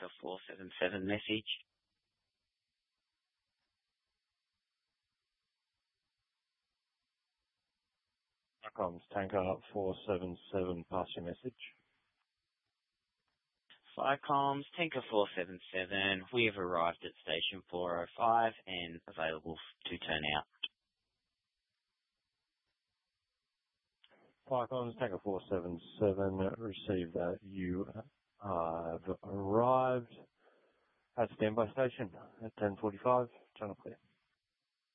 Tanker 477 message. Comms Tanker 477, pass your message. Firecoms, Tanker 477, we have arrived at Station 405 and available to turn out. Firecoms Tanker 477, receive that you have arrived at standby station at 10:45. Channel clear.